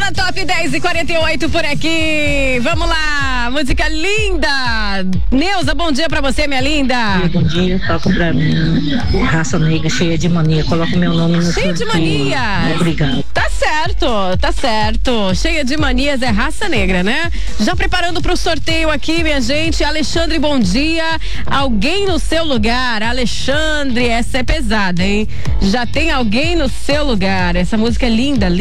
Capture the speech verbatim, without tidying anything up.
na Top dez e quarenta e oito por aqui. Vamos lá, música linda. Neuza, bom dia pra você, minha linda. Bom dia, toca pra mim. Raça Negra, cheia de mania. Coloca o meu nome no Cheia de manias. Obrigado. Tá certo, tá certo. Cheia de manias é Raça Negra, né? Já preparando pro sorteio aqui, minha gente. Alexandre, bom dia. Alguém no seu lugar. Alexandre, essa é pesada, hein? Já tem alguém no seu lugar. Essa música é linda, linda.